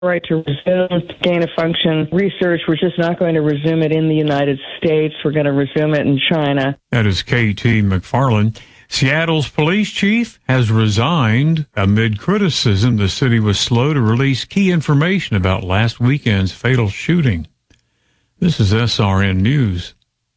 right to resume gain-of-function research. We're just not going to resume it in the United States. We're going to resume it in China. That is K.T. McFarland. Seattle's police chief has resigned amid criticism the city was slow to release key information about last weekend's fatal shooting. This is SRN News.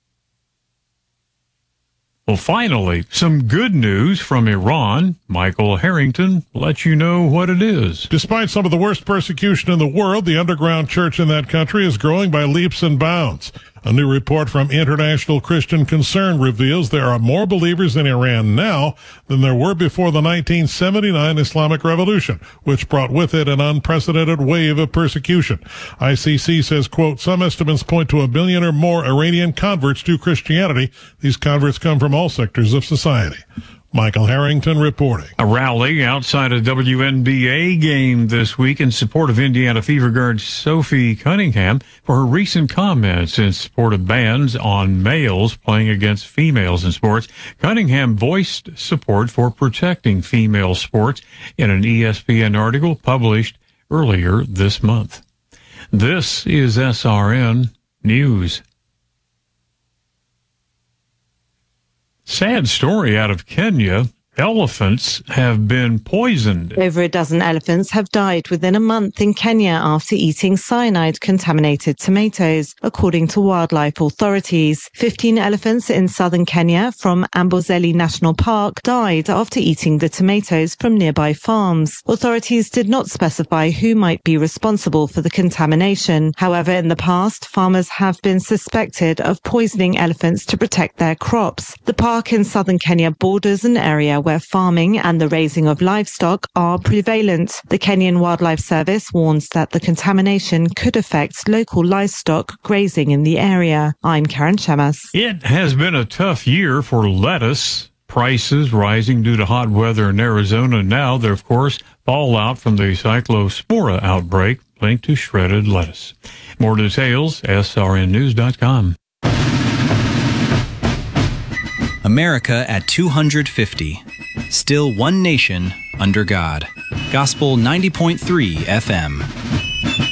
Well, finally, some good news from Iran. Michael Harrington lets you know what it is. Despite some of the worst persecution in the world, the underground church in that country is growing by leaps and bounds. A new report from International Christian Concern reveals there are more believers in Iran now than there were before the 1979 Islamic Revolution, which brought with it an unprecedented wave of persecution. ICC says, quote, some estimates point to 1 billion or more Iranian converts to Christianity. These converts come from all sectors of society. Michael Harrington reporting. A rally outside a WNBA game this week in support of Indiana Fever guard Sophie Cunningham for her recent comments in support of bans on males playing against females in sports. Cunningham voiced support for protecting female sports in an ESPN article published earlier this month. This is SRN News. Sad story out of Kenya. Elephants have been poisoned. Over a dozen elephants have died within a month in Kenya after eating cyanide-contaminated tomatoes, according to wildlife authorities. 15 elephants in southern Kenya from Amboseli National Park died after eating the tomatoes from nearby farms. Authorities did not specify who might be responsible for the contamination. However, in the past, farmers have been suspected of poisoning elephants to protect their crops. The park in southern Kenya borders an area where farming and the raising of livestock are prevalent. The Kenyan Wildlife Service warns that the contamination could affect local livestock grazing in the area. I'm Karen Chemas. It has been a tough year for lettuce. Prices rising due to hot weather in Arizona. Now there, of course, fallout from the Cyclospora outbreak linked to shredded lettuce. More details, srnnews.com. America at 250. Still one nation under God. Gospel 90.3 FM.